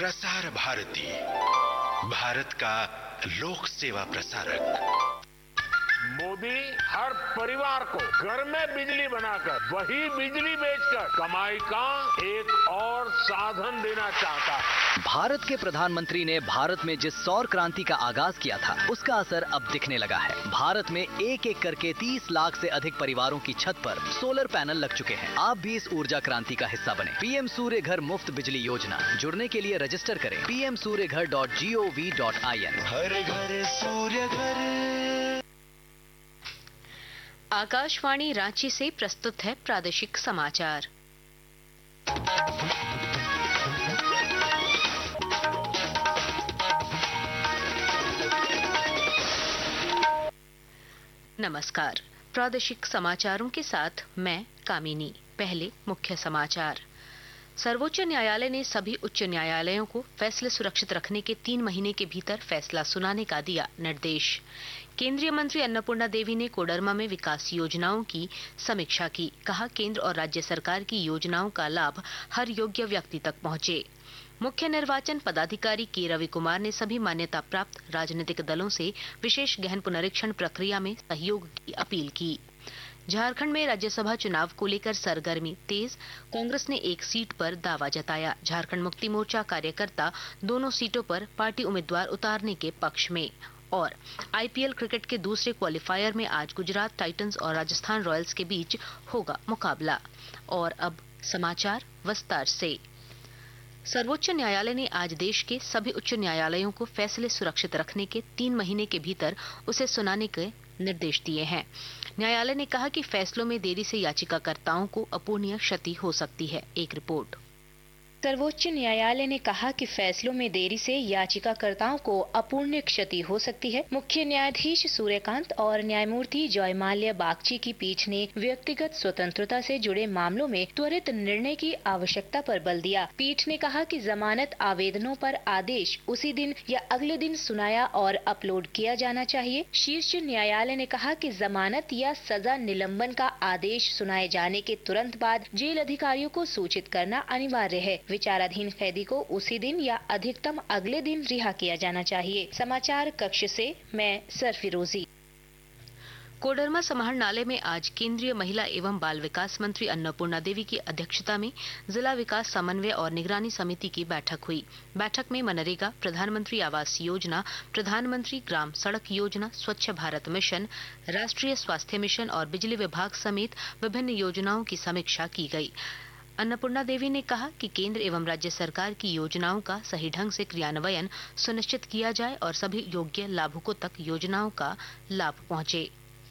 प्रसार भारती, भारत का लोक सेवा प्रसारक। मोदी हर परिवार को घर में बिजली बनाकर वही बिजली बेचकर कमाई का एक और साधन देना चाहता है। भारत के प्रधानमंत्री ने भारत में जिस सौर क्रांति का आगाज किया था, उसका असर अब दिखने लगा है। भारत में एक एक करके 30 लाख से अधिक परिवारों की छत पर सोलर पैनल लग चुके हैं। आप भी इस ऊर्जा क्रांति का हिस्सा बने। पीएम सूर्य घर मुफ्त बिजली योजना, जुड़ने के लिए रजिस्टर करें pmsuryaghar.gov.in। हर घर सूर्य घर। आकाशवाणी रांची से प्रस्तुत है प्रादेशिक समाचार। नमस्कार, प्रादेशिक समाचारों के साथ मैं कामिनी। पहले मुख्य समाचार। सर्वोच्च न्यायालय ने सभी उच्च न्यायालयों को फैसले सुरक्षित रखने के 3 महीने के भीतर फैसला सुनाने का दिया निर्देश। केंद्रीय मंत्री अन्नपूर्णा देवी ने कोडरमा में विकास योजनाओं की समीक्षा की। कहा, केंद्र और राज्य सरकार की योजनाओं का लाभ हर योग्य व्यक्ति तक पहुंचे। मुख्य निर्वाचन पदाधिकारी के रवि कुमार ने सभी मान्यता प्राप्त राजनीतिक दलों से विशेष गहन पुनरीक्षण प्रक्रिया में सहयोग की अपील की। झारखंड में राज्यसभा चुनाव को लेकर सरगर्मी तेज। कांग्रेस ने एक सीट पर दावा जताया। झारखंड मुक्ति मोर्चा कार्यकर्ता दोनों सीटों पर पार्टी उम्मीदवार उतारने के पक्ष में। और आईपीएल क्रिकेट के दूसरे क्वालिफायर में आज गुजरात टाइटंस और राजस्थान रॉयल्स के बीच होगा मुकाबला। और अब समाचार विस्तार से। सर्वोच्च न्यायालय ने आज देश के सभी उच्च न्यायालयों को फैसले सुरक्षित रखने के 3 महीने के भीतर उसे सुनाने के निर्देश दिए हैं। न्यायालय ने कहा कि फैसलों में देरी से याचिकाकर्ताओं को अपूरणीय क्षति हो सकती है। एक रिपोर्ट। सर्वोच्च न्यायालय ने कहा कि फैसलों में देरी से याचिकाकर्ताओं को अपूरणीय क्षति हो सकती है। मुख्य न्यायाधीश सूर्यकांत और न्यायमूर्ति जयमाल्या बागची की पीठ ने व्यक्तिगत स्वतंत्रता से जुड़े मामलों में त्वरित निर्णय की आवश्यकता पर बल दिया। पीठ ने कहा कि जमानत आवेदनों पर आदेश उसी दिन या अगले दिन सुनाया और अपलोड किया जाना चाहिए। शीर्ष न्यायालय ने कहा कि जमानत या सजा निलंबन का आदेश सुनाए जाने के तुरंत बाद जेल अधिकारियों को सूचित करना अनिवार्य है। विचाराधीन कैदी को उसी दिन या अधिकतम अगले दिन रिहा किया जाना चाहिए। समाचार कक्ष से मैं सरफिरोजी। कोडरमा समाहरणालय में आज केंद्रीय महिला एवं बाल विकास मंत्री अन्नपूर्णा देवी की अध्यक्षता में जिला विकास समन्वय और निगरानी समिति की बैठक हुई। बैठक में मनरेगा, प्रधानमंत्री आवास योजना, प्रधानमंत्री ग्राम सड़क योजना, स्वच्छ भारत मिशन, राष्ट्रीय स्वास्थ्य मिशन और बिजली विभाग समेत विभिन्न योजनाओं की समीक्षा की गई। अन्नपूर्णा देवी ने कहा कि केंद्र एवं राज्य सरकार की योजनाओं का सही ढंग से क्रियान्वयन सुनिश्चित किया जाए और सभी योग्य लाभुकों तक योजनाओं का लाभ पहुंचे।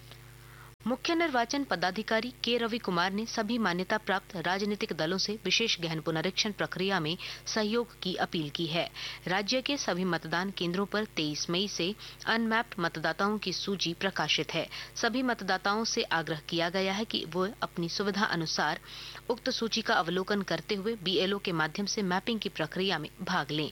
मुख्य निर्वाचन पदाधिकारी के रवि कुमार ने सभी मान्यता प्राप्त राजनीतिक दलों से विशेष गहन पुनरीक्षण प्रक्रिया में सहयोग की अपील की है। राज्य के सभी मतदान केंद्रों पर 23 मई से अनमैप्ड मतदाताओं की सूची प्रकाशित है। सभी मतदाताओं से आग्रह किया गया है कि वो अपनी सुविधा अनुसार उक्त सूची का अवलोकन करते हुए बीएलओ के माध्यम से मैपिंग की प्रक्रिया में भाग लें।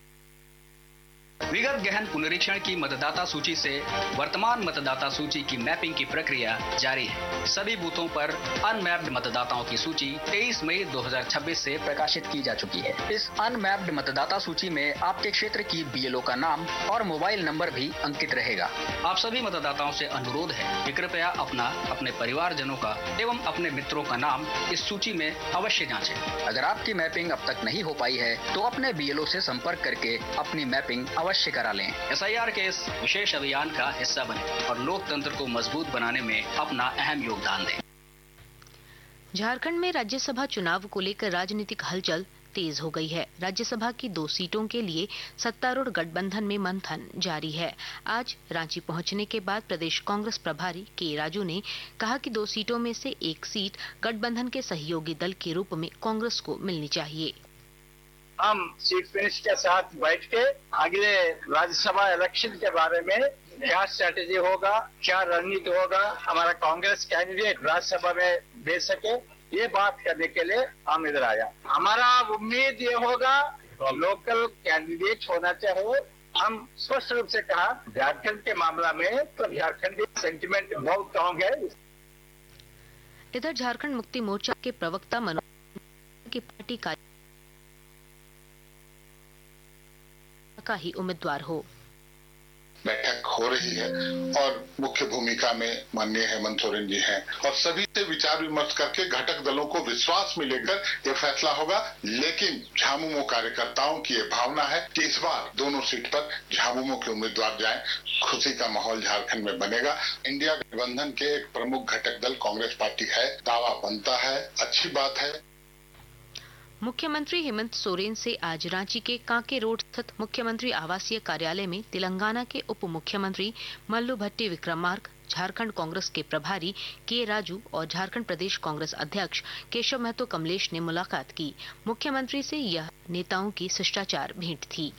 विगत गहन पुनरीक्षण की मतदाता सूची से वर्तमान मतदाता सूची की मैपिंग की प्रक्रिया जारी है। सभी बूथों पर अनमैप्ड मतदाताओं की सूची 23 मई 2026 से प्रकाशित की जा चुकी है। इस अनमैप्ड मतदाता सूची में आपके क्षेत्र की बीएलओ का नाम और मोबाइल नंबर भी अंकित रहेगा। आप सभी मतदाताओं से अनुरोध है कि कृपया अपने परिवारजनों का एवं अपने मित्रों का नाम इस सूची में अवश्य जांचें। अगर आपकी मैपिंग अब तक नहीं हो पाई है तो अपने बीएलओ से संपर्क करके अपनी मैपिंग अवश्य करा लें। एसआईआर के इस विशेष अभियान का हिस्सा बने और लोकतंत्र को मजबूत बनाने में अपना अहम योगदान दें। झारखंड में राज्यसभा चुनाव को लेकर राजनीतिक हलचल तेज हो गई है। राज्यसभा की 2 सीटों के लिए सत्तारूढ़ गठबंधन में मंथन जारी है। आज रांची पहुंचने के बाद प्रदेश कांग्रेस प्रभारी के राजू ने कहा कि 2 सीटों में से एक सीट गठबंधन के सहयोगी दल के रूप में कांग्रेस को मिलनी चाहिए। हम चीफ मिनिस्टर के साथ बैठ के अगले राज्यसभा इलेक्शन के बारे में क्या स्ट्रेटेजी होगा, क्या रणनीति होगा, हमारा कांग्रेस कैंडिडेट राज्यसभा में दे सके, ये बात करने के लिए हम इधर आया। हमारा उम्मीद ये होगा लोकल कैंडिडेट होना चाहिए। हम स्पष्ट रूप से कहा झारखंड के मामला में तो झारखंड की सेंटिमेंट बहुत स्ट्रॉन्ग है। इधर झारखंड मुक्ति मोर्चा के प्रवक्ता मनोज की पार्टी का का ही उम्मीदवार हो। बैठक हो रही है और मुख्य भूमिका में माननीय हेमंत सोरेन जी हैं और सभी से विचार विमर्श करके घटक दलों को विश्वास में लेकर ये फैसला होगा। लेकिन झामुमो कार्यकर्ताओं की ये भावना है कि इस बार दोनों सीट पर झामुमो के उम्मीदवार जाएं, खुशी का माहौल झारखंड में बनेगा। इंडिया गठबंधन के एक प्रमुख घटक दल कांग्रेस पार्टी है, दावा बनता है, अच्छी बात है। मुख्यमंत्री हेमंत सोरेन से आज रांची के कांके रोड स्थित मुख्यमंत्री आवासीय कार्यालय में तेलंगाना के उप मुख्यमंत्री मल्लू भट्टी विक्रमार्क, झारखंड कांग्रेस के प्रभारी के राजू और झारखंड प्रदेश कांग्रेस अध्यक्ष केशव महतो कमलेश ने मुलाकात की। मुख्यमंत्री से यह नेताओं की शिष्टाचार भेंट थी।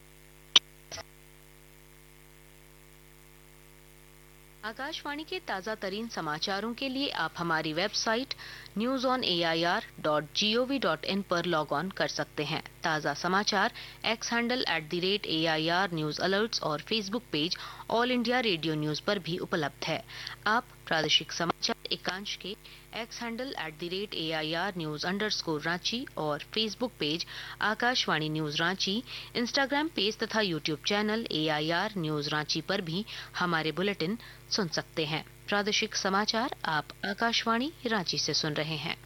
आकाशवाणी के ताजा तरीन समाचारों के लिए आप हमारी वेबसाइट newsonair.gov.in पर लॉग ऑन कर सकते हैं। ताजा समाचार x handle @AIR news alerts और Facebook page all India radio news पर भी उपलब्ध है। आप प्रादेशिक समाचार एकांश के x handle @AIR news_ Ranchi और Facebook page Akashvani news Ranchi, Instagram page तथा YouTube channel AIR news Ranchi पर भी हमारे बुलेटिन सुन सकते हैं। प्रादेशिक समाचार आप आकाशवाणी रांची से सुन रहे हैं।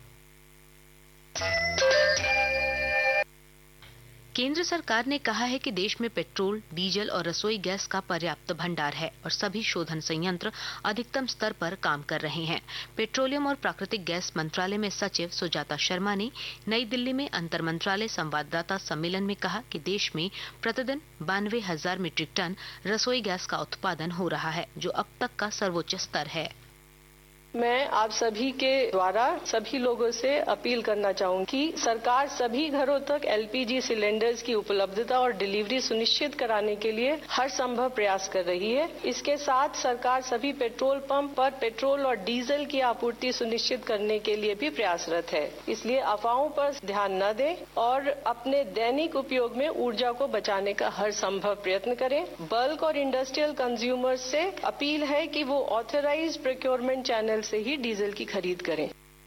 केंद्र सरकार ने कहा है कि देश में पेट्रोल, डीजल और रसोई गैस का पर्याप्त भंडार है और सभी शोधन संयंत्र अधिकतम स्तर पर काम कर रहे हैं। पेट्रोलियम और प्राकृतिक गैस मंत्रालय में सचिव सुजाता शर्मा ने नई दिल्ली में अंतर मंत्रालय संवाददाता सम्मेलन में कहा कि देश में प्रतिदिन 92,000 मीट्रिक टन रसोई गैस का उत्पादन हो रहा है, जो अब तक का सर्वोच्च स्तर है। मैं आप सभी के द्वारा सभी लोगों से अपील करना चाहूंगी कि सरकार सभी घरों तक LPG सिलेंडर्स की उपलब्धता और डिलीवरी सुनिश्चित कराने के लिए हर संभव प्रयास कर रही है। इसके साथ सरकार सभी पेट्रोल पंप पर पेट्रोल और डीजल की आपूर्ति सुनिश्चित करने के लिए भी प्रयासरत है। इसलिए अफवाहों पर ध्यान न दें और अपने दैनिक उपयोग में ऊर्जा को बचाने का हर संभव प्रयत्न करें। बल्क और इंडस्ट्रियल कंज्यूमर्स से अपील है कि वो ऑथराइज्ड प्रोक्योरमेंट चैनल से ही डीजल की खरीद करें।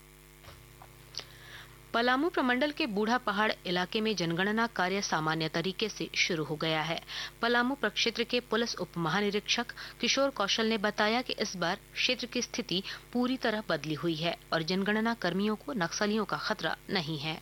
पलामू प्रमंडल के बूढ़ा पहाड़ इलाके में जनगणना कार्य सामान्य तरीके से शुरू हो गया है। पलामू प्रक्षेत्र के पुलिस उप महानिरीक्षक किशोर कौशल ने बताया कि इस बार क्षेत्र की स्थिति पूरी तरह बदली हुई है और जनगणना कर्मियों को नक्सलियों का खतरा नहीं है।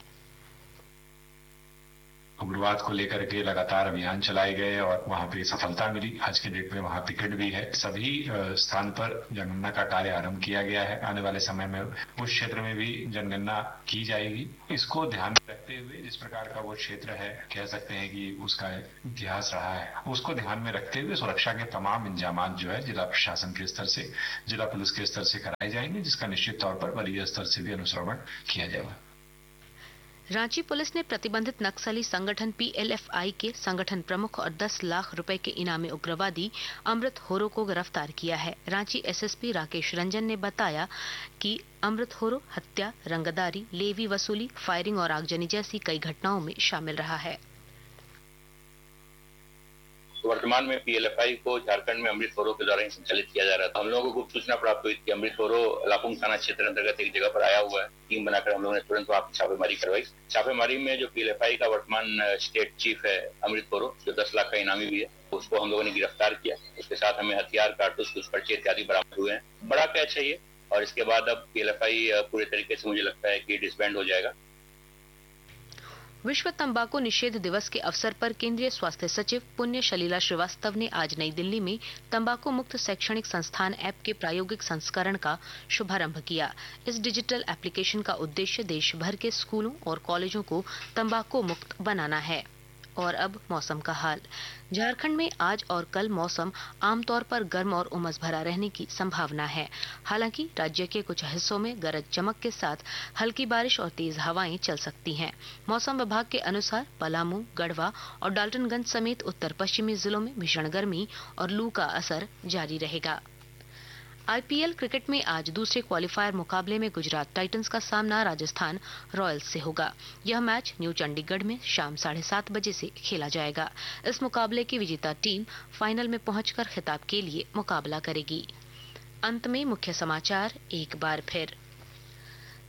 उग्रवाद को लेकर के लगातार अभियान चलाए गए और वहां पे सफलता मिली। आज के डेट में वहां पिकेट भी है। सभी स्थान पर जनगणना का कार्य आरंभ किया गया है। आने वाले समय में उस क्षेत्र में भी जनगणना की जाएगी। इसको ध्यान में रखते हुए जिस प्रकार का वो क्षेत्र है, कह सकते हैं कि उसका इतिहास रहा है, उसको ध्यान में रखते हुए सुरक्षा के तमाम इंतजाम जो है जिला प्रशासन के स्तर से, जिला पुलिस के स्तर से कराए जाएंगे, जिसका निश्चित तौर पर वरीय स्तर से भी अनुश्रवण किया जाएगा। रांची पुलिस ने प्रतिबंधित नक्सली संगठन PLFI के संगठन प्रमुख और 10 लाख रुपए के इनामी उग्रवादी अमृत होरो को गिरफ्तार किया है। रांची SSP राकेश रंजन ने बताया कि अमृत होरो हत्या, रंगदारी, लेवी वसूली, फायरिंग और आगजनी जैसी कई घटनाओं में शामिल रहा है। वर्तमान में PLFI को झारखंड में अमृत होरो के द्वारा ही संचालित किया जा रहा था। हम लोगों को गुप्त सूचना प्राप्त हुई कि अमृत होरो लापुंग थाना क्षेत्र अंतर्गत एक जगह पर आया हुआ है। टीम बनाकर हम लोगों ने तुरंत वहां छापेमारी करवाई। छापेमारी में जो PLFI का वर्तमान स्टेट चीफ है अमृत होरो, जो 10 लाख का इनामी भी है, उसको हम लोगों ने गिरफ्तार किया। उसके साथ हमें हथियार, कारतूस, कुछ पर्चे इत्यादि बरामद हुए हैं। बड़ा कैच है ये, और इसके बाद अब PLFI पूरे तरीके से मुझे लगता है कि डिसबैंड हो जाएगा। विश्व तंबाकू निषेध दिवस के अवसर पर केंद्रीय स्वास्थ्य सचिव पुण्य सलिला श्रीवास्तव ने आज नई दिल्ली में तंबाकू मुक्त शैक्षणिक संस्थान ऐप के प्रायोगिक संस्करण का शुभारंभ किया। इस डिजिटल एप्लीकेशन का उद्देश्य देश भर के स्कूलों और कॉलेजों को तंबाकू मुक्त बनाना है। और अब मौसम का हाल। झारखंड में आज और कल मौसम आमतौर पर गर्म और उमस भरा रहने की संभावना है। हालांकि राज्य के कुछ हिस्सों में गरज चमक के साथ हल्की बारिश और तेज हवाएं चल सकती हैं। मौसम विभाग के अनुसार पलामू, गढ़वा और डाल्टनगंज समेत उत्तर पश्चिमी जिलों में भीषण गर्मी और लू का असर जारी रहेगा। IPL क्रिकेट में आज दूसरे क्वालिफायर मुकाबले में गुजरात टाइटंस का सामना राजस्थान रॉयल्स से होगा। यह मैच न्यू चंडीगढ़ में शाम 7:30 बजे से खेला जाएगा। इस मुकाबले की विजेता टीम फाइनल में पहुंचकर खिताब के लिए मुकाबला करेगी। अंत में मुख्य समाचार एक बार फिर।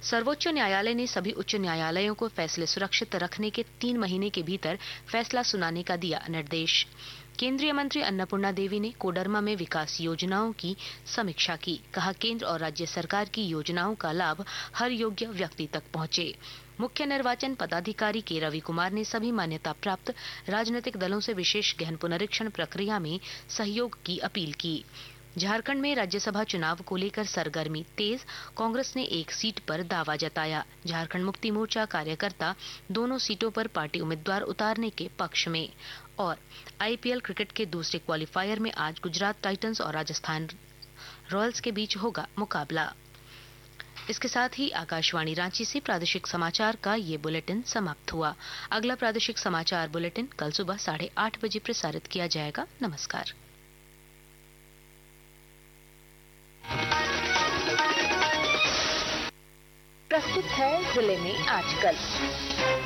सर्वोच्च न्यायालय ने सभी उच्च न्यायालयों को फैसले सुरक्षित रखने के 3 महीने के भीतर फैसला सुनाने का दिया निर्देश। केंद्रीय मंत्री अन्नपूर्णा देवी ने कोडरमा में विकास योजनाओं की समीक्षा की। कहा, केंद्र और राज्य सरकार की योजनाओं का लाभ हर योग्य व्यक्ति तक पहुंचे। मुख्य निर्वाचन पदाधिकारी के रवि कुमार ने सभी मान्यता प्राप्त राजनीतिक दलों से विशेष गहन पुनरीक्षण प्रक्रिया में सहयोग की अपील की। झारखंड में राज्यसभा चुनाव को लेकर सरगर्मी तेज, कांग्रेस ने एक सीट पर दावा जताया। झारखंड मुक्ति मोर्चा कार्यकर्ता दोनों सीटों पर पार्टी उम्मीदवार उतारने के पक्ष में। और आईपीएल क्रिकेट के दूसरे क्वालिफायर में आज गुजरात टाइटंस और राजस्थान रॉयल्स के बीच होगा मुकाबला। इसके साथ ही आकाशवाणी रांची से प्रादेशिक समाचार का ये बुलेटिन समाप्त हुआ। अगला प्रादेशिक समाचार बुलेटिन कल सुबह 8:30 बजे प्रसारित किया जाएगा। नमस्कार। प्रस्तुत है जिले में आजकल।